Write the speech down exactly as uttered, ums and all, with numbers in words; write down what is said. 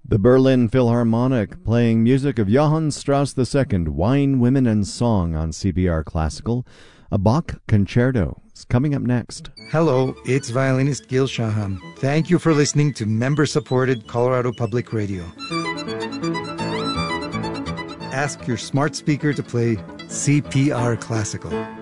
The Berlin Philharmonic playing music of Johann Strauss the Second, Wine, Women, and Song on C P R Classical. A Bach concerto is coming up next. Hello, it's violinist Gil Shaham. Thank you for listening to member-supported Colorado Public Radio. Ask your smart speaker to play C P R Classical.